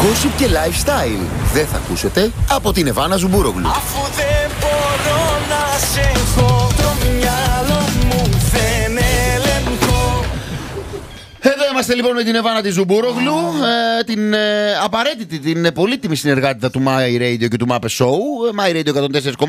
Gossip και lifestyle. Δεν θα ακούσετε από την Εβάνα Ζουμπούροβλου. Αφού δεν μπορώ να σε έχω, το μυαλό μου δεν ελεγχώ. Εδώ είμαστε λοιπόν με την Εβάνα τη Ζουμπούροβλου, την απαραίτητη, την πολύτιμη συνεργάτητα του My Radio και του Mape Show. My Radio 104,6,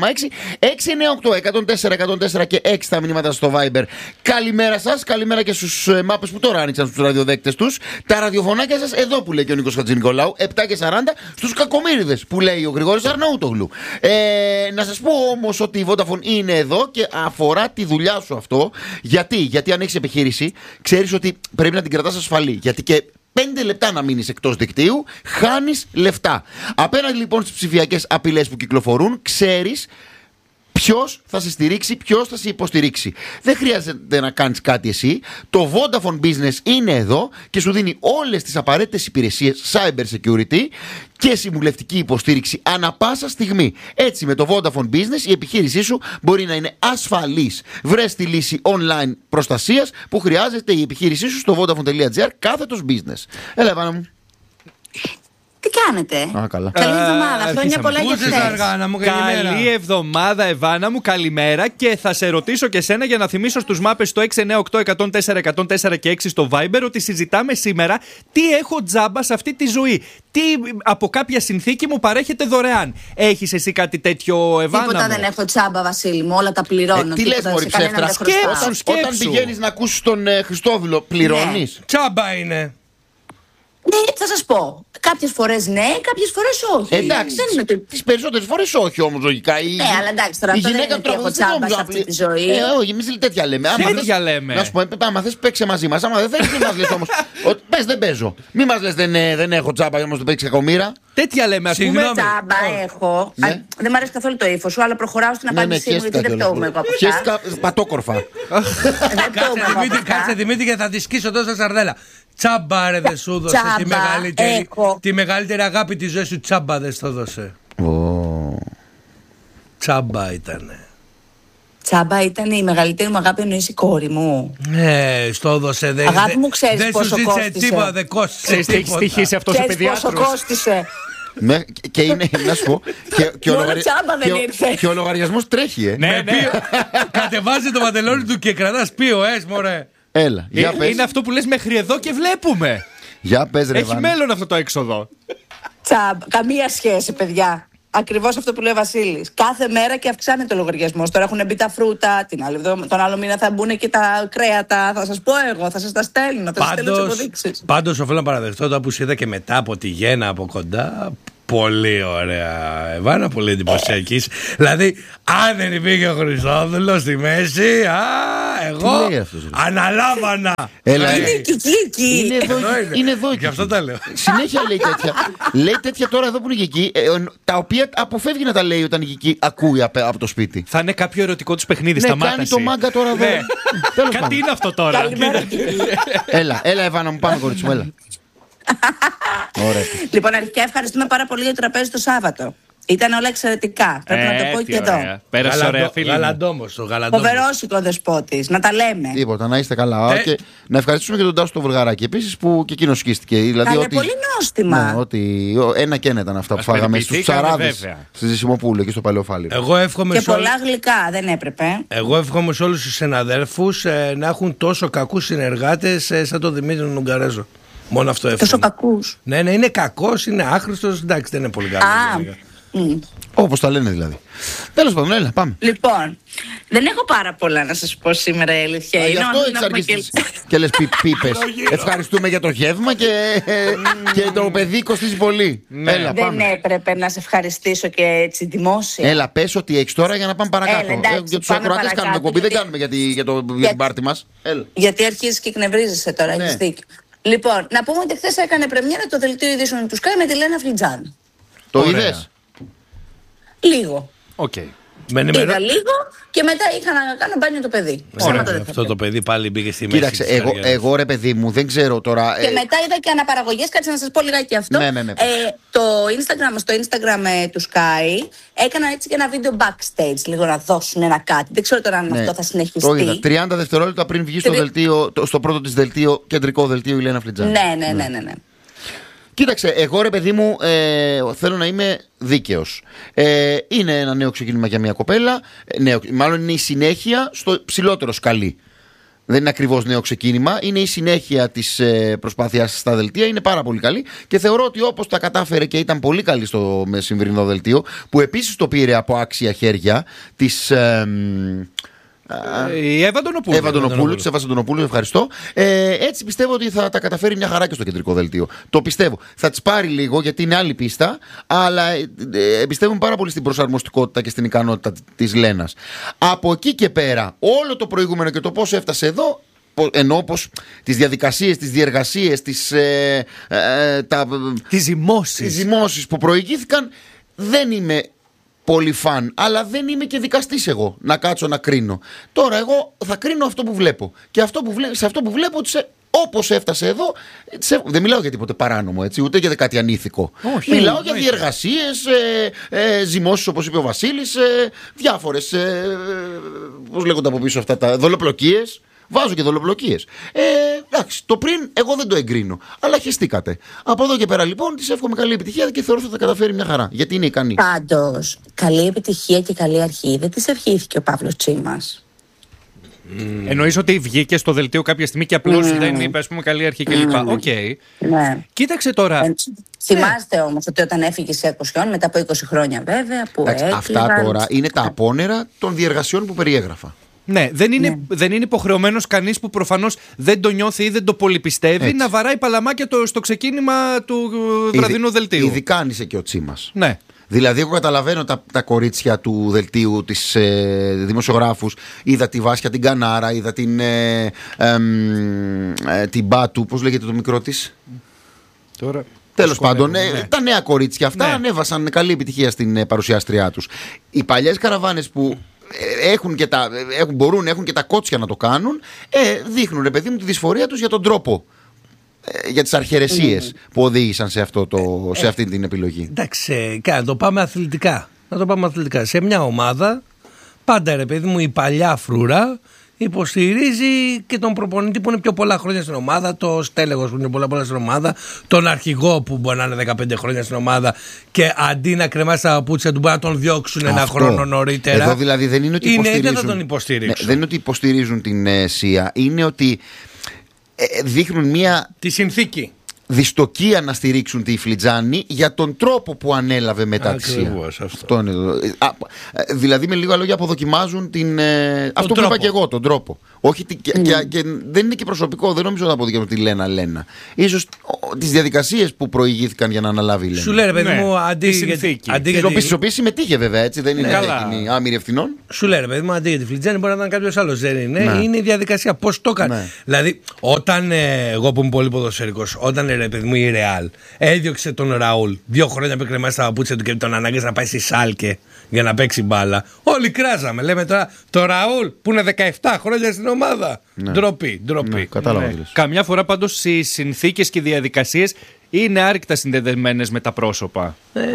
698 104 και 6 τα μηνύματα στο Viber. Καλημέρα σας, καλημέρα και στους Μάπες που τώρα άνοιξαν στους ραδιοδέκτες τους. Τα ραδιοφωνάκια σας εδώ που λέει και ο Νίκος Χατζηνικολάου, 7 και 40 στους κακομοίριδες που λέει ο Γρηγόρης Αρναούτογλου. Να σας πω όμως ότι η Vodafone είναι εδώ και αφορά τη δουλειά σου αυτό. Γιατί αν έχεις επιχείρηση, ξέρεις ότι πρέπει να την κρατάς ασφαλή. Γιατί και 5 λεπτά να μείνεις εκτός δικτύου, χάνεις λεφτά. Απέναντι λοιπόν στις ψηφιακές απειλές που κυκλοφορούν, ξέρεις ποιος θα σε στηρίξει, ποιος θα σε υποστηρίξει. Δεν χρειάζεται να κάνεις κάτι εσύ. Το Vodafone Business είναι εδώ και σου δίνει όλες τις απαραίτητες υπηρεσίες cyber security και συμβουλευτική υποστήριξη ανά πάσα στιγμή. Έτσι, με το Vodafone Business η επιχείρησή σου μπορεί να είναι ασφαλής. Βρες τη λύση online προστασίας που χρειάζεται η επιχείρησή σου στο vodafone.gr/business. Έλα, Εβάνα μου. Τι κάνετε? Καλά. Καλή εβδομάδα, χρόνια πολλά για χθες. Καλή εβδομάδα, Εβάνα μου, καλημέρα. Και θα σε ρωτήσω και σένα για να θυμίσω στους Μάπες στο 698-104-104 και 6 στο Viber ότι συζητάμε σήμερα τι έχω τζάμπα σε αυτή τη ζωή. Τι από κάποια συνθήκη μου παρέχεται δωρεάν. Έχεις εσύ κάτι τέτοιο, Εβάνα? Τίποτα μου? δεν έχω τζάμπα, Βασίλη μου, όλα τα πληρώνω. Τι λες, μωρή ψεύτρα? Όταν πηγαίνεις να ακούσεις τον Χριστόβουλο, πληρώνεις? Ναι. Τσάμπα είναι. Ναι, θα σας πω. Κάποιες φορές ναι, κάποιες φορές όχι. Εντάξει, τις περισσότερες φορές όχι όμως λογικά. Ναι, αλλά εντάξει, τώρα αυτό δεν είναι ότι έχω τσάμπα σε αυτή τη ζωή. Όχι, εμείς τέτοια λέμε. Τέτοια λέμε. Να σου πω, άμα θες παίξε μαζί μας. Άμα δεν θέλεις, μην μας λες όμως. Πες δεν παίζω. Μην μας λες δεν έχω τσάμπα όμως το παίξει κακομοίρα. Τέτοια λέμε, ας πούμε. Τσάμπα έχω. Δεν μ' αρέσει καθόλου το ύφος σου, αλλά προχωράω στην απάντησή μου γιατί δεν πτώουμε εγώ από αυτά. Πατόκορφα. Κάτσε Δημήτρη και θα τη σκίσω τόσο σαρδέλα. Τσάμπα ρε δεν σου δώσε τη μεγαλύτερη αγάπη της ζωής σου, τσάμπα δεν στο δώσε. Τσάμπα ήτανε. Τσάμπα ήταν η μεγαλύτερη μου αγάπη, εννοείς η κόρη μου. Ναι, στο δώσε. Αγάπη μου, ξέρεις πόσο κόστισε? Τίποτα, δεν κόστισε. Ξέρεις τι έχει στοιχήσει αυτός ο παιδιάτρος? Ξέρεις πόσο κόστισε? Και είναι, να σου πω, και ο λογαριασμός τρέχει, Ναι. Κατεβάζει το παντελόνι του και κρατάς πίος, μωρέ. Έλα, για πες. Είναι αυτό που λες μέχρι εδώ και βλέπουμε. Για πες ρε Έχει Βάνα. μέλλον αυτό το έξοδο. Καμία σχέση, παιδιά. Ακριβώς αυτό που λέει ο Βασίλης. Κάθε μέρα και αυξάνεται ο λογαριασμός. Τώρα έχουν μπει τα φρούτα, τον άλλο μήνα θα μπουν και τα κρέατα. Θα σας πω εγώ, θα σας τα στέλνω. Θα σας στέλνω τις αποδείξεις. Πάντως οφείλω να παραδεχτώ όταν που είδα και μετά από τη Γέννα από κοντά. Πολύ ωραία, Εβάνα, πολύ εντυπωσιακή. Δηλαδή, αν δεν υπήρχε ο Χριστόδουλος στη μέση, εγώ αναλάμβανα. Έλα, είναι εκεί. Είναι εδώ. Γι' αυτό τα λέω. Συνέχεια λέει τέτοια. Λέει τέτοια τώρα εδώ που είναι εκεί, τα οποία αποφεύγει να τα λέει όταν η εκεί ακούει από το σπίτι. Θα είναι κάποιο ερωτικό τους παιχνίδι, Ναι, σταμάτα. κάνει το μάγκα τώρα εδώ. Κάτι είναι αυτό τώρα. Έλα, Εβάνα μου, πάμε κορίτσι μου, έλα. Λοιπόν, αρχικά ευχαριστούμε πάρα πολύ για το τραπέζι το Σάββατο. Ήταν όλα εξαιρετικά. Πρέπει να το πω και εδώ. Πέρασε ωραία, φίλοι. Γαλαντόμος. Φοβερός ο δεσπότης. Να τα λέμε. Τίποτα, να είστε καλά. Και να ευχαριστήσουμε και τον Τάσο το Βουργαράκη επίσης που και εκείνο σκίστηκε. Δηλαδή, Καλέ, πολύ νόστιμα. Ναι, ότι ένα και ένα ήταν αυτά που φάγαμε στους ψαράδες στη Ζησιμοπούλου εκεί στο Παλαιοφάλιρο. Και πολλά γλυκά, δεν έπρεπε. Εγώ εύχομαι σε όλους τους συναδέλφους να έχουν τόσο κακούς συνεργάτες σαν τον Δημήτρη Νουγκαρέζο. Μόνο αυτό εύχομαι. Τόσο κακούς. Ναι, είναι κακός, είναι άχρηστος, εντάξει, δεν είναι πολύ καλό. Όπως τα λένε δηλαδή. Τέλος πάντων, έλα, πάμε. Λοιπόν, δεν έχω πάρα πολλά να σας πω σήμερα, η αλήθεια είναι. Γι' αυτό έχεις αρχίσει και λες πίπες. Ευχαριστούμε για το γεύμα και το παιδί κοστίζει πολύ. Έλα, δεν έπρεπε να σε ευχαριστήσω και έτσι δημόσια. Έλα, πες ότι έχεις τώρα για να πάμε παρακάτω. Εντάξει, για τους ακροατές κάνουμε κομπή, δεν κάνουμε για την πάρτι μας. Γιατί αρχίζεις και εκνευρίζεσαι τώρα, έχεις δίκιο. Λοιπόν, να πούμε ότι χθες έκανε πρεμιέρα το δελτίο ειδήσεων του Sky με τη Λένα Φλιτζάν. Το είδες? Λίγο. Okay. Είδα λίγο και μετά είχα να κάνω μπάνιο το παιδί. Αυτό το παιδί πάλι μπήκε στη μέση. Κοίταξε, εγώ ρε παιδί μου, δεν ξέρω τώρα. Και μετά είδα και αναπαραγωγές, κάτσε να σας πω λιγάκι αυτό. Ναι. Στο Instagram του Sky έκανα έτσι και ένα βίντεο backstage, λίγο να δώσουν ένα κάτι. Δεν ξέρω τώρα αν αυτό θα συνεχιστεί. Το είδα. 30 δευτερόλεπτα πριν βγει στο πρώτο της δελτίο, κεντρικό δελτίο η Λένα Φλιτζάν. Ναι. Κοίταξε, εγώ ρε παιδί μου θέλω να είμαι δίκαιος. Είναι ένα νέο ξεκίνημα για μια κοπέλα. Μάλλον είναι η συνέχεια στο ψηλότερο σκαλί. Δεν είναι ακριβώς νέο ξεκίνημα. Είναι η συνέχεια της προσπάθειας στα δελτία. Είναι πάρα πολύ καλή. Και θεωρώ ότι όπως τα κατάφερε και ήταν πολύ καλή στο σημερινό δελτίο, που επίσης το πήρε από άξια χέρια της. Η Εύα Αντωνοπούλου. Της Εύας Αντωνοπούλου, ευχαριστώ. Έτσι πιστεύω ότι θα τα καταφέρει μια χαρά και στο κεντρικό δελτίο. Το πιστεύω. Θα της πάρει λίγο γιατί είναι άλλη πίστα, αλλά πιστεύω πάρα πολύ στην προσαρμοστικότητα και στην ικανότητα της Λένας. Από εκεί και πέρα, όλο το προηγούμενο και το πώς έφτασε εδώ, ενώ πως τις διαδικασίες, τις διεργασίες, τις ζυμώσεις που προηγήθηκαν, δεν είμαι πολύ φαν, αλλά δεν είμαι και δικαστής εγώ να κάτσω να κρίνω. Τώρα εγώ θα κρίνω αυτό που βλέπω. Και σε αυτό που βλέπω, όπως έφτασε εδώ, δεν μιλάω για τίποτε παράνομο, έτσι, ούτε για κάτι ανήθικο. Μιλάω για διεργασίες, ζυμώσεις όπως είπε ο Βασίλης, διάφορες, πώς λέγονται από πίσω αυτά τα δολοπλοκίες. Βάζω και δολοπλοκίες. Εντάξει, το πριν εγώ δεν το εγκρίνω. Αλλά χεστήκατε. Από εδώ και πέρα λοιπόν της εύχομαι καλή επιτυχία και θεωρώ ότι θα τα καταφέρει μια χαρά. Γιατί είναι ικανή. Πάντως, καλή επιτυχία και καλή αρχή δεν της ευχήθηκε ο Παύλος Τσίμας. Εννοείς ότι βγήκε στο δελτίο κάποια στιγμή και απλώς δεν είπε, ας πούμε, καλή αρχή κλπ. Οκ. Ναι. Κοίταξε τώρα. Θυμάστε όμως ότι όταν έφυγε σε εκοσιόν, μετά από 20 χρόνια βέβαια, που αυτά τώρα είναι τα απόνερα των διεργασιών που περιέγραφα. Ναι, δεν είναι υποχρεωμένος κανείς που προφανώς δεν το νιώθει ή δεν το πολυπιστεύει να βαράει παλαμάκια στο ξεκίνημα του βραδινού δελτίου. Ειδικά αν είσαι και ο Τσίμας. Ναι. Δηλαδή, εγώ καταλαβαίνω τα κορίτσια του δελτίου, τις δημοσιογράφους. Είδα τη Βάσια την Κανάρα, είδα την Μπάτου, πώς λέγεται το μικρό της. Τώρα. Τέλος πάντων, τα νέα κορίτσια αυτά ανέβασαν καλή επιτυχία στην παρουσιάστριά τους. Οι παλιές καραβάνες που έχουν και τα κότσια να το κάνουν, δείχνουν, ρε παιδί μου, τη δυσφορία τους για τον τρόπο, για τις αρχαιρεσίες που οδήγησαν σε αυτή την επιλογή. Εντάξει, να το πάμε αθλητικά. Σε μια ομάδα πάντα, ρε παιδί μου, η παλιά φρουρά υποστηρίζει και τον προπονητή που είναι πιο πολλά χρόνια στην ομάδα, το στέλεχος που είναι πολλά στην ομάδα, τον αρχηγό που μπορεί να είναι 15 χρόνια στην ομάδα και αντί να κρεμάσει τα παπούτσια του μπορεί να τον διώξουν ένα χρόνο νωρίτερα. Εδώ δηλαδή δεν είναι ότι υποστηρίζουν, δεν θα τον υποστηρίξουν. Δεν είναι ότι υποστηρίζουν την ΣΥΑ, είναι ότι δείχνουν τη συνθήκη. Δυστοκία να στηρίξουν τη Φλιτζάνη για τον τρόπο που ανέλαβε μετά τη ΣΥΑ. Αυτό είναι δηλαδή, με λίγα λόγια, αποδοκιμάζουν αυτό που είπα και εγώ, τον τρόπο. Όχι, και δεν είναι και προσωπικό, δεν νομίζω να αποδοκιμάζουν τη Λένα. Ίσως τις διαδικασίες που προηγήθηκαν για να αναλάβει η Λένα. Σου λέει, ρε παιδί μου, αντί τις οποίες συμμετείχε βέβαια, έτσι, δεν είναι άμυρη ευθυνών. Σου λέει, ρε παιδί μου, αντί για τη Φλιτζάνη μπορεί να ήταν κάποιος άλλος, δεν είναι. Είναι η διαδικασία, πώς το έκανε. Δηλαδή, όταν εγώ που είμαι πολύ ποδοσφαιρικός, όταν, ρε παιδί μου, η Ρεάλ έδιωξε τον Ραούλ 2 χρόνια πριν κρεμάσει τα παπούτσια του και τον ανάγκασε να πάει στη Σάλκε για να παίξει μπάλα, όλοι κράζαμε. Λέμε τώρα το Ραούλ που είναι 17 χρόνια στην ομάδα. Ντροπή. Κατάλαβα. Καμιά φορά πάντως οι συνθήκες και οι διαδικασίες είναι άρρηκτα συνδεδεμένες με τα πρόσωπα.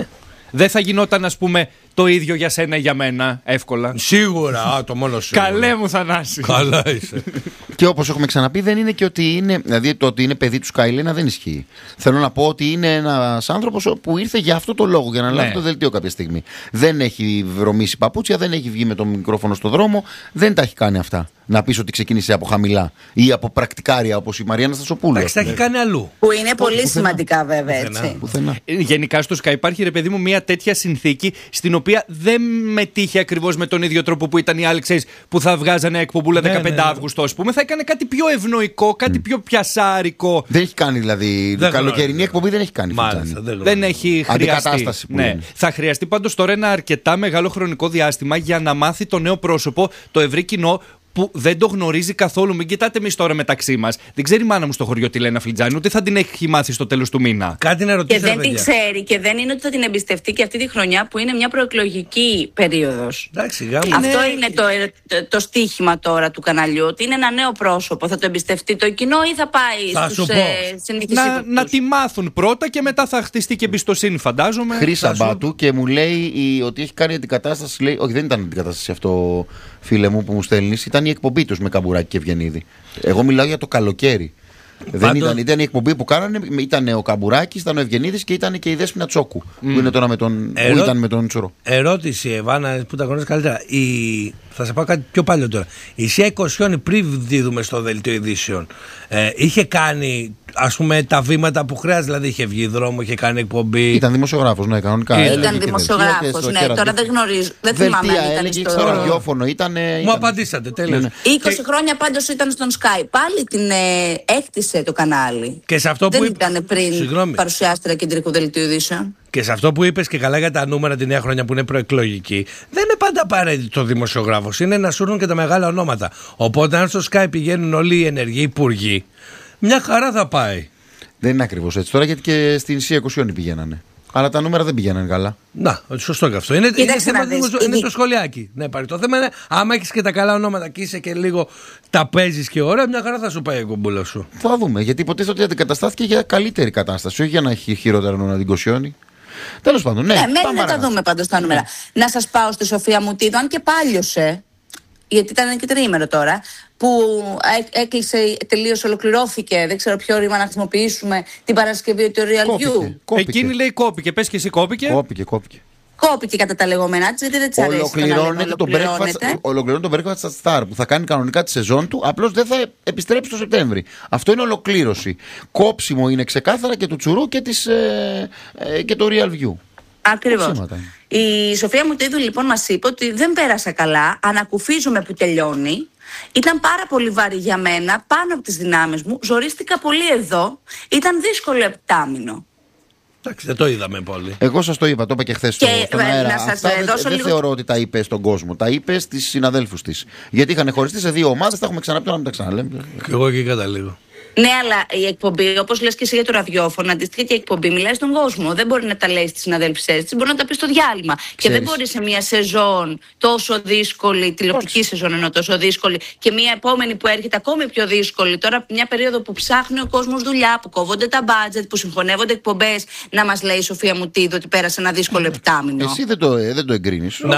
Δεν θα γινόταν, ας πούμε, το ίδιο για σένα ή για μένα εύκολα. Σίγουρα, το μόνο σίγουρα. Καλέ μου Θανάση. Καλά είσαι. Και όπως έχουμε ξαναπεί, δεν είναι και ότι είναι. Δηλαδή, το ότι είναι παιδί του Σκάιλένα δεν ισχύει. Θέλω να πω ότι είναι ένας άνθρωπος που ήρθε για αυτό το λόγο, για να λάβει το δελτίο κάποια στιγμή. Δεν έχει βρωμίσει παπούτσια, δεν έχει βγει με το μικρόφωνο στο δρόμο, δεν τα έχει κάνει αυτά. Να πεις ότι ξεκίνησε από χαμηλά ή από πρακτικάρια όπως η Μαριάννα Στασοπούλου. Εντάξει, τα έχει κάνει αλλού. Που είναι πολύ σημαντικά, βέβαια, έτσι. Γενικά στο Sky υπάρχει, ρε παιδί μου, μια τέτοια συνθήκη στην οποία δεν μετήχε ακριβώς με τον ίδιο τρόπο που ήταν οι άλλοι, ξέρεις, που θα βγάζανε εκπομπούλα 15 Αύγουστο, ας πούμε. Θα έκανε κάτι πιο ευνοϊκό, κάτι πιο πιασάρικο. Δεν έχει κάνει δηλαδή. Καλοκαιρινή εκπομπή δεν έχει κάνει. Δεν έχει χρειαστεί. Ναι. Θα χρειαστεί πάντως τώρα ένα αρκετά μεγάλο χρονικό διάστημα για να μάθει το νέο πρόσωπο, το ευρύ κοινό, που δεν το γνωρίζει καθόλου. Μην κοιτάτε εμείς τώρα μεταξύ μας. Δεν ξέρει η μάνα μου στο χωριό τη Λένα Φλιτζάνη, ούτε θα την έχει μάθει στο τέλος του μήνα. Κάτι να ρωτήσω. Και δεν την ξέρει και δεν είναι ότι θα την εμπιστευτεί και αυτή τη χρονιά που είναι μια προεκλογική περίοδος. Αυτό είναι το στίχημα τώρα του καναλιού. Ότι είναι ένα νέο πρόσωπο. Θα το εμπιστευτεί το κοινό ή θα πάει στους συνήθεις ύποπτους. Να τη μάθουν πρώτα και μετά θα χτιστεί και εμπιστοσύνη, φαντάζομαι. Χρήσα Μπάτου και μου λέει ότι έχει κάνει αντικατάσταση. Λέει, όχι, δεν ήταν αντικατάσταση αυτό, φίλε μου, που μου στέλνει. Ήταν η εκπομπή τους με Καμπουράκη και Ευγενίδη. Εγώ μιλάω για το καλοκαίρι. Δεν ήταν η εκπομπή που κάνανε, ήταν ο Καμπουράκης, ήταν ο Ευγενίδης και ήταν και η Δέσποινα Τσόκου. Που είναι τώρα που ήταν με τον Τσουρό. Ερώτηση, Εβάνα, που τα γνωρίζεις καλύτερα. Θα σε πάω κάτι πιο παλιό τώρα. Η Σία Κοσιόνη, πριν δίδουμε στο δελτίο ειδήσεων, είχε κάνει, ας πούμε, τα βήματα που χρειάζεται. Δηλαδή είχε βγει δρόμο, είχε κάνει εκπομπή. Ήταν δημοσιογράφος, ναι, κανονικά. Ήταν δημοσιογράφος, ναι. Τώρα δεν γνωρίζω. Δεν θυμάμαι αν ήταν στο ραδιόφωνο. Μου απαντήσατε, τέλος. 20 χρόνια πάντως ήταν στον Sky. Πάλι την έκτισε το κανάλι. Και σε αυτό δεν που ήταν πριν παρουσιάστρια κεντρικού δελτίου ειδήσεων. Και σε αυτό που είπες και καλά για τα νούμερα τη νέα χρονιά που είναι προεκλογική, δεν είναι πάντα απαραίτητο ο δημοσιογράφος. Είναι να σούρνουν και τα μεγάλα ονόματα. Οπότε, αν στο Sky πηγαίνουν όλοι οι ενεργοί υπουργοί, μια χαρά θα πάει. Δεν είναι ακριβώς έτσι τώρα, γιατί και στην Σία Κοσιόνη πηγαίνανε. Αλλά τα νούμερα δεν πηγαίνανε καλά. Να, σωστό και αυτό. Είναι το σχολιάκι. Ναι, πάρει. Το θέμα είναι, άμα έχεις και τα καλά ονόματα και είσαι και λίγο τα παίζεις και ωραία, μια χαρά θα σου πάει η κομπούλα σου. Θα δούμε. Γιατί υποτίθεται ότι αντικαταστάθηκε για καλύτερη κατάσταση, όχι για να έχει χειρότερα να την Κοσιόνη. Τέλος πάντων, ναι. Μένει να τα δούμε πάντως τα νούμερα. Να σας πάω στη Σοφία Μουτίδου, αν και πάλιωσε, γιατί ήταν και τριήμερο τώρα, που έκλεισε, τελείως ολοκληρώθηκε, δεν ξέρω ποιο ρήμα να χρησιμοποιήσουμε, την Παρασκευή του Real You. Εκείνη λέει κόπηκε, πες και εσύ κόπηκε. Κόπηκε κατά τα λεγόμενά της, γιατί δεν της αρέσει. Ολοκληρώνει το Breakfast Star που θα κάνει κανονικά τη σεζόν του, απλώς δεν θα επιστρέψει το Σεπτέμβρη. Αυτό είναι ολοκλήρωση. Κόψιμο είναι ξεκάθαρα και του Τσουρού και το Real View. Ακριβώς. Η Σοφία Μουτίδου λοιπόν μας είπε ότι δεν πέρασα καλά, ανακουφίζομαι που τελειώνει. Ήταν πάρα πολύ βαρύ για μένα, πάνω από τις δυνάμεις μου, ζορίστηκα πολύ εδώ, ήταν δύσκολο επτάμινο. Εντάξει, δεν το είδαμε πολύ. Εγώ σας το είπα, το είπα και χθες στον αέρα. Δεν θεωρώ ότι τα είπε στον κόσμο, τα είπε στις συναδέλφους της. Γιατί είχαν χωριστεί σε δύο ομάδες, τα έχουμε ξαναπεί, να μην τα ξαναλέμε. Και εγώ εκεί καταλήγω. Ναι, αλλά η εκπομπή, όπως λες και εσύ για το ραδιόφωνο, αντίστοιχα και η εκπομπή μιλάει στον κόσμο. Δεν μπορεί να τα λέει στις συναδέλφισές της, μπορεί να τα πει στο διάλειμμα. Ξέρεις. Και δεν μπορεί σε μια σεζόν τόσο δύσκολη, τηλεοπτική σεζόν ενώ τόσο δύσκολη, και μια επόμενη που έρχεται ακόμη πιο δύσκολη, τώρα μια περίοδο που ψάχνει ο κόσμος δουλειά, που κόβονται τα μπάτζετ, που συγχωνεύονται εκπομπές, να μας λέει η Σοφία Μουτίδου ότι πέρασε ένα δύσκολο επτάμινο. Εσύ δεν το εγκρίνεις. Δεν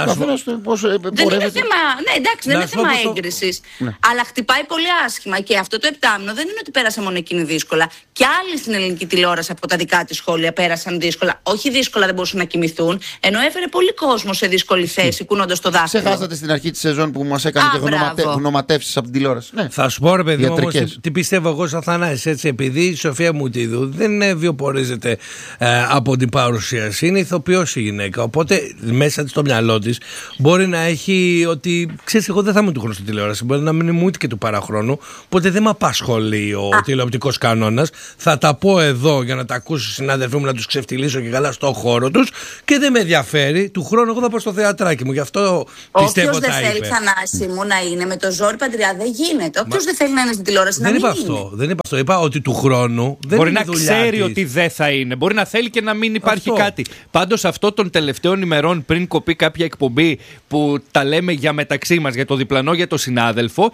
είναι θέμα, ναι, εντάξει, δεν είναι θέμα έγκρισης. Αλλά χτυπάει πολύ άσχημα και αυτό το επτάμινο δεν είναι ότι πέρασε μόνο εκείνη δύσκολα. Και άλλοι στην ελληνική τηλεόραση από τα δικά της σχόλια πέρασαν δύσκολα. Όχι δύσκολα, δεν μπορούσαν να κοιμηθούν, ενώ έφερε πολύ κόσμο σε δύσκολη θέση, κουνώντας το δάχτυλο. Ξεχάσατε στην αρχή της σεζόν που μας έκανε και γνωματεύσεις από την τηλεόραση. Ναι. Θα σου πω, ρε παιδί μου, τι πιστεύω εγώ σαν Θανάσης, έτσι, επειδή η Σοφία Μουτίδου δεν βιοπορίζεται από την παρουσίαση, είναι ηθοποιός η γυναίκα. Οπότε μέσα της στο μυαλό της μπορεί να έχει ότι, ξέρεις, εγώ δεν θα είμαι του χρόνου στην τηλεόραση, μπορεί να μην είμαι ούτε και του παραχρόνου, οπότε δεν με απασχολεί ο τηλεοπτικός κανόνας. Θα τα πω εδώ για να τα ακούσει οι συνάδελφοί μου, να τους ξεφτυλίσω και καλά στο χώρο τους, και δεν με ενδιαφέρει. Του χρόνου εγώ θα πάω στο θεατράκι μου, γι' αυτό πιστεύω τα είπε. Όποιος δεν θέλει, Θανάση μου, να είναι με το ζόρι παντριά, δεν γίνεται. Όποιος δεν θέλει να είναι στην τηλεόραση, δεν είπα αυτό. Δεν είπα αυτό. Είπα ότι του χρόνου δεν μπορεί είναι να ξέρει ότι δεν θα είναι. Μπορεί να θέλει και να μην υπάρχει κάτι. Πάντως αυτό των τελευταίων ημερών, πριν κοπεί κάποια εκπομπή που τα λέμε για μεταξύ μας, για το διπλανό, για το συνάδελφο,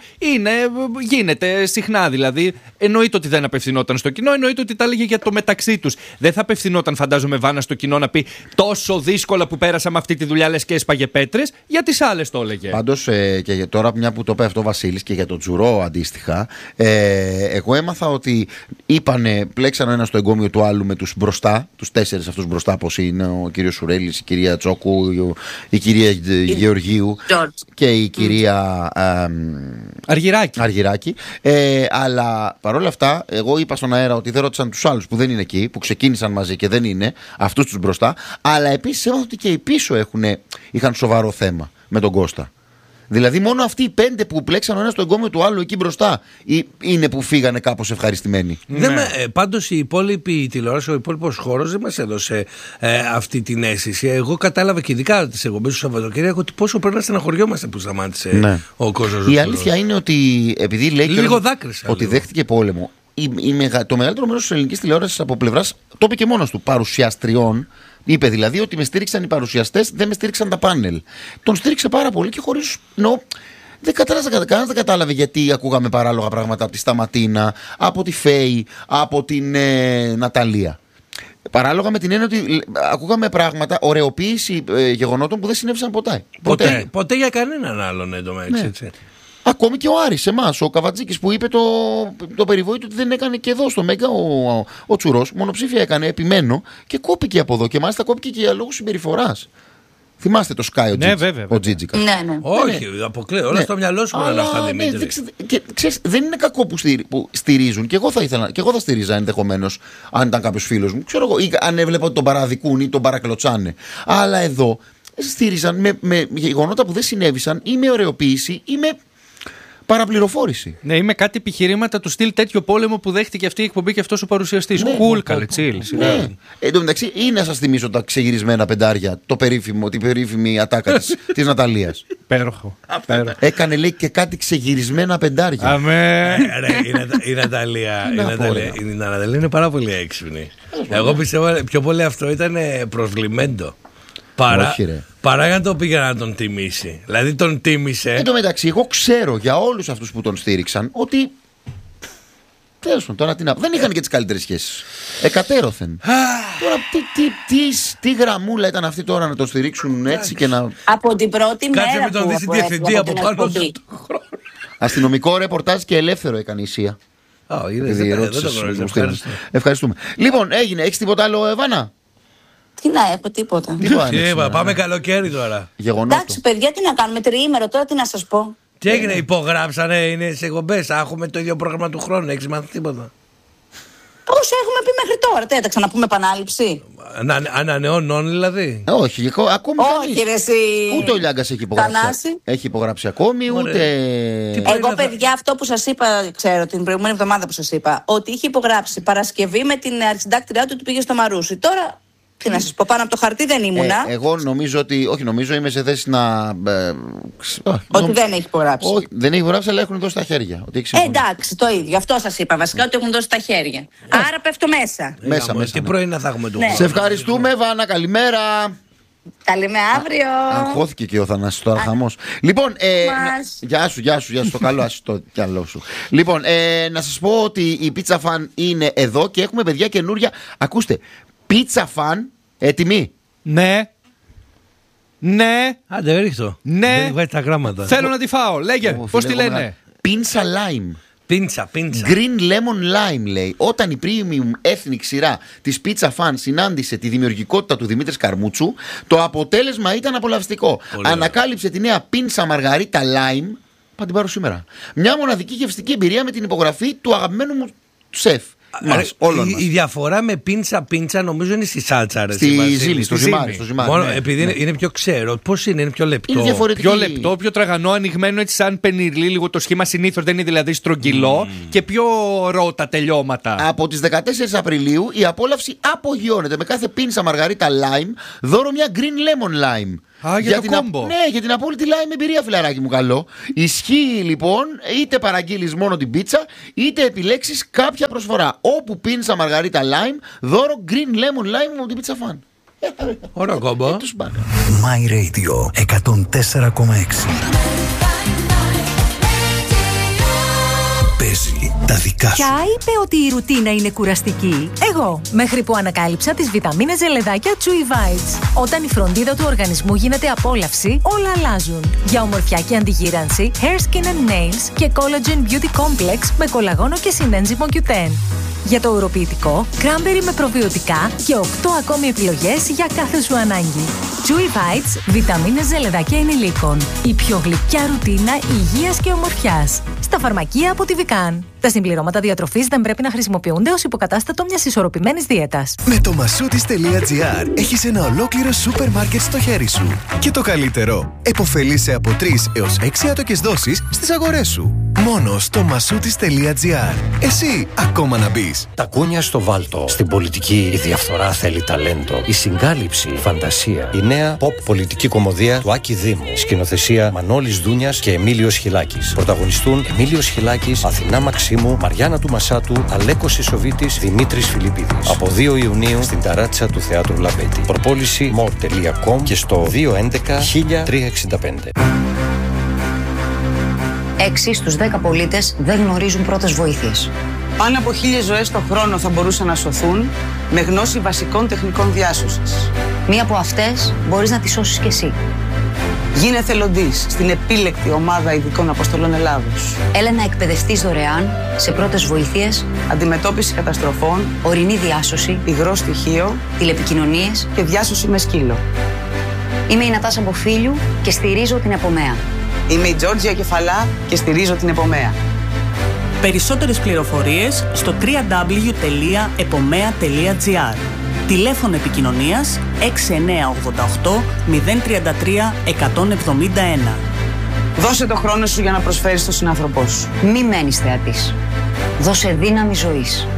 γίνεται συχνά. Δηλαδή, εννοείται ότι δεν απευθυνόταν στο κοινό, εννοείται ότι τα έλεγε για το μεταξύ τους. Δεν θα απευθυνόταν, φαντάζομαι, Βάνα, στο κοινό να πει τόσο δύσκολα που πέρασα με αυτή τη δουλειά, λες και έσπαγε πέτρες. Για τις άλλες το έλεγε. Πάντως, και τώρα μια που το είπε αυτό ο Βασίλης και για τον Τζουρό αντίστοιχα, εγώ έμαθα ότι πλέξαν ο ένας στο εγκόμιο του άλλου με τους μπροστά, τους τέσσερις αυτούς μπροστά, πως είναι ο κύριος Σουρέλης, η κυρία Τσόκου, η κυρία Γεωργίου και η κυρία Αργυράκη. Αλλά παρόλα αυτά, εγώ είπα στον αέρα ότι δεν ρώτησαν τους άλλους που δεν είναι εκεί, που ξεκίνησαν μαζί και δεν είναι, αυτούς τους μπροστά. Αλλά επίσης έμαθα ότι και οι πίσω είχαν σοβαρό θέμα με τον Κώστα. Δηλαδή, μόνο αυτοί οι 5 που πλέξαν ο ένας στο εγκόμιο του άλλου εκεί μπροστά είναι που φύγανε κάπως ευχαριστημένοι. Πάντως η υπόλοιπη τηλεόραση, ο υπόλοιπος χώρος δεν μας έδωσε αυτή την αίσθηση. Εγώ κατάλαβα και ειδικά τις εκπομπές του Σαββατοκύριακου ότι πόσο πρέπει να στεναχωριόμαστε που σταμάτησε ο κόσμος. Η αλήθεια είναι ότι επειδή λέει λίγο δάκρυσα, ότι δέχτηκε πόλεμο, το μεγαλύτερο μέρος της ελληνικής τηλεόρασης από πλευράς, το είπε και μόνος του, παρουσιαστριών. Είπε δηλαδή ότι με στήριξαν οι παρουσιαστές, δεν με στήριξαν τα πάνελ. Τον στήριξε πάρα πολύ και χωρίς. Κανένας δεν κατάλαβε γιατί ακούγαμε παράλογα πράγματα από τη Σταματίνα, από τη Φέη, από την Ναταλία. Παράλογα με την έννοια ότι ακούγαμε πράγματα, ωρεοποίηση γεγονότων που δεν συνέβησαν ποτέ. Ποτέ για κανέναν άλλον εντωμεταξύ. Ακόμη και ο Άρης, εμάς, ο Καβατζίκης που είπε το περιβόητο ότι δεν έκανε και εδώ στο Μέγκα ο Τσουρός. Μονοψήφια έκανε, επιμένω, και κόπηκε από εδώ. Και μάλιστα κόπηκε και για λόγους συμπεριφοράς. Θυμάστε το Sky ο Τζίτζικα. Ναι. Όχι, αποκλείω. Όλα στο μυαλό σου είναι αυτά, Δημήτρη. Ξέρεις, δεν είναι κακό που στηρίζουν. Και εγώ θα στηρίζα ενδεχομένως, αν ήταν κάποιος φίλος μου. Ξέρω εγώ, ή αν έβλεπα ότι τον παραδικούν ή τον παρακλωτσάνε. Αλλά εδώ στήριζαν με γεγονότα που δεν συνέβησαν, ή με ωρεοποίηση ή με παραπληροφόρηση. Ναι, είμαι κάτι επιχειρήματα του στυλ τέτοιο πόλεμο που δέχτηκε αυτή η εκπομπή και αυτός ο παρουσιαστής. Cool, καλέ, chill. Ναι. Εν τω μεταξύ, ή να σας θυμίσω τα ξεγυρισμένα πεντάρια, την περίφημη ατάκα της Ναταλίας. Υπέροχο. Έκανε, λέει, και κάτι ξεγυρισμένα πεντάρια. Αμέ. Η Ναταλία είναι πάρα πολύ έξυπνη. Εγώ πιστεύω πιο πολύ αυτό ήταν προσβλημέντο. Παρά να το πήγα να τον τιμήσει. Δηλαδή τον τίμησε. Εν τω μεταξύ, εγώ ξέρω για όλους αυτούς που τον στήριξαν ότι. Τέλος πάντων, τώρα δεν είχαν και τις καλύτερες σχέσεις. Εκατέρωθεν. Τώρα τι γραμμούλα ήταν αυτή τώρα να τον στηρίξουν έτσι και να. Από την πρώτη μέρα. Κάτσε με τον δει στη διευθυντή από πάνω του. Αστυνομικό ρεπορτάζ και ελεύθερο έκανε η ΣΥΑ. Δεν το γνωρίζω. Ευχαριστούμε. Λοιπόν, έγινε. Έχεις τίποτα άλλο, Εβάνα? Τι να έχω, τίποτα. Πάμε καλοκαίρι τώρα. Εντάξει, παιδιά, τι να κάνουμε, τριήμερο τώρα, τι να σας πω. Τι έγινε, υπογράψανε, είναι σε εκπομπές. Έχουμε το ίδιο πρόγραμμα του χρόνου, έχεις μάθει τίποτα? Όσα έχουμε πει μέχρι τώρα, τι θα ξαναπούμε επανάληψη? Ανανεώνουν δηλαδή? Όχι, ακόμη όχι, ρε εσύ. Ούτε ο Λιάγκας έχει υπογράψει. Έχει υπογράψει ακόμη, ούτε. Εγώ, παιδιά, αυτό που σας είπα, ξέρω, την προηγούμενη εβδομάδα που σας είπα, ότι είχε υπογράψει Παρασκευή με την αρχισυντάκτριά του, πήγε στο Μαρούσι. Τώρα. Τι να σας πω, πάνω από το χαρτί δεν ήμουνα. Εγώ νομίζω ότι. Όχι, νομίζω είμαι σε θέση να. Ότι δεν έχει υπογράψει. Όχι, δεν έχει υπογράψει, αλλά έχουν δώσει τα χέρια. Εντάξει, το ίδιο. Αυτό σας είπα βασικά, ότι έχουν δώσει τα χέρια. Άρα πέφτω μέσα. Μέσα. Τι πρωί να θα έχουμε το. Σε ευχαριστούμε, Βάνα, καλημέρα. Καλημέρα αύριο. Αγχώθηκε και ο Θανάσης τώρα, χαμός. Λοιπόν, γεια σου, το καλό σου, το καλό σου. Λοιπόν, να σας πω ότι η Pizza Fan είναι εδώ και έχουμε, παιδιά, καινούρια. Ακούστε. Pizza Fan, έτοιμη? Ναι. Άντε, ρίχτω. Ναι. Δεν βγάζει τα γράμματα. Θέλω να τη φάω. Λέγε, πώς τη λένε? Πίνσα Lime. Πίνσα. Green Lemon Lime, λέει. Όταν η premium ethnic σειρά της Pizza Fan συνάντησε τη δημιουργικότητα του Δημήτρη Καρμούτσου, το αποτέλεσμα ήταν απολαυστικό. Ανακάλυψε τη νέα πίνσα Μαργαρίτα Lime. Θα την πάρω σήμερα. Μια μοναδική γευστική εμπειρία με την υπογραφή του αγαπημένου μου σεφ. Η διαφορά με πίνσα νομίζω είναι στη σάλτσα. Στη ζύμη, στο ζυμάρι. Μόνο επειδή είναι πιο ξέρω. Πώς είναι πιο λεπτό? Είναι διαφορετική. Πιο λεπτό, πιο τραγανό, ανοιγμένο έτσι σαν πενιρλί, λίγο το σχήμα συνήθως, δεν είναι δηλαδή στρογγυλό και πιο ρο τα τελειώματα. Από τις 14 Απριλίου η απόλαυση απογειώνεται με κάθε πίνσα Μαργαρίτα Lime δώρο μια Green Lemon Lime. Για το κόμπο. Ναι, για την απόλυτη lime εμπειρία, φιλαράκι μου καλό. Ισχύει λοιπόν είτε παραγγείλεις μόνο την πίτσα, είτε επιλέξεις κάποια προσφορά. Όπου πίνσα Μαργαρίτα Lime, δώρο Green Lemon Lime από την Pizza Fan. Ωραίο κόμπο. My Radio 104,6. Παίζει τα δικά σου. Ποια είπε ότι η ρουτίνα είναι κουραστική? Εγώ, μέχρι που ανακάλυψα τις βιταμίνες ζελεδάκια Chewy Vites. Όταν η φροντίδα του οργανισμού γίνεται απόλαυση, όλα αλλάζουν. Για ομορφιά και αντιγύρανση, Hair, Skin and Nails και Collagen Beauty Complex με κολαγόνο και συνένζυμο Q10. Για το ουροποιητικό, Cranberry με προβιωτικά και 8 ακόμη επιλογές για κάθε σου ανάγκη. Chewy Vites, βιταμίνες ζελεδάκια ενηλίκων. Η πιο γλυκιά ρουτίνα υγείας και ομορφιάς. Στα φαρμακεία από τη Vican. Τα συμπληρώματα διατροφής δεν πρέπει να χρησιμοποιούνται ως υποκατάστατο μιας ισορροπημένης δίαιτας. Με το masoutis.gr έχεις ένα ολόκληρο σούπερ μάρκετ στο χέρι σου. Και το καλύτερο, επωφελείσαι από 3 έως 6 άτοκες δόσεις στις αγορές σου. Μόνο στο masoutis.gr. Εσύ ακόμα να μπεις. Τα κούνια στο βάλτο. Στην πολιτική η διαφθορά θέλει ταλέντο. Η συγκάλυψη, η φαντασία. Η νέα pop πολιτική κομμωδία του Άκη Δήμου. Σκηνοθεσία Μανώλης Δούνιας και Εμίλιος Χιλάκης. Πρωταγωνιστούν Εμίλιος Χιλάκης, Αθηνά Μαξίμου, Μαριάννα του Μασάτου, Αλέκος Ισοβίτης, Δημήτρης Φιλιππίδης. Από 2 Ιουνίου στην ταράτσα του Θεάτρου Λαμπέτη. Προπόληση more.com και στο 211 1365. 6 στους 10 πολίτες δεν γνωρίζουν πρώτες βοήθειες. Πάνω από 1.000 ζωές το χρόνο θα μπορούσαν να σωθούν με γνώση βασικών τεχνικών διάσωσης. Μία από αυτές μπορείς να τη σώσεις κι εσύ. Γίνε εθελοντής στην επίλεκτη ομάδα ειδικών αποστολών Ελλάδος. Έλα να εκπαιδευτείς δωρεάν σε πρώτες βοήθειες, Αντιμετώπιση καταστροφών, ορεινή διάσωση, υγρό στοιχείο τηλεπικοινωνίες. και διάσωση με σκύλο. Είμαι η Νατάσα Μποφίλιου και στηρίζω την Επομέα. Είμαι η Τζόρτζια Κεφαλά και στηρίζω την Επομέα. Περισσότερες πληροφορίες στο www.epomea.gr. Τηλέφωνο επικοινωνίας 6988 033 171. Δώσε το χρόνο σου για να προσφέρεις στον συνάνθρωπό σου. Μη μένεις θεατής. Δώσε δύναμη ζωής.